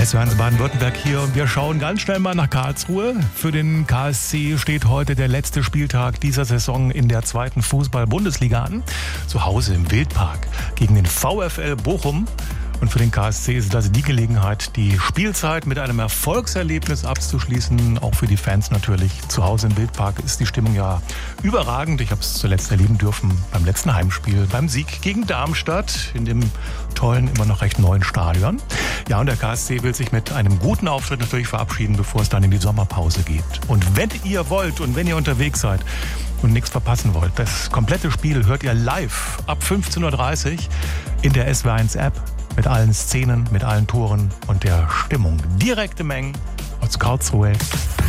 SWR1 Baden-Württemberg hier und wir schauen ganz schnell mal nach Karlsruhe. Für den KSC steht heute der letzte Spieltag dieser Saison in der 2. Fußball-Bundesliga an. Zu Hause im Wildpark gegen den VfL Bochum. Und für den KSC ist das die Gelegenheit, die Spielzeit mit einem Erfolgserlebnis abzuschließen. Auch für die Fans natürlich. Zu Hause im Wildpark ist die Stimmung ja überragend. Ich habe es zuletzt erleben dürfen beim letzten Heimspiel, beim Sieg gegen Darmstadt in dem tollen, immer noch recht neuen Stadion. Ja, und der KSC will sich mit einem guten Auftritt natürlich verabschieden, bevor es dann in die Sommerpause geht. Und wenn ihr wollt und wenn ihr unterwegs seid und nichts verpassen wollt, das komplette Spiel hört ihr live ab 15.30 Uhr in der SWR1-App. Mit allen Szenen, mit allen Toren und der Stimmung. Direkte Mengen aus Karlsruhe.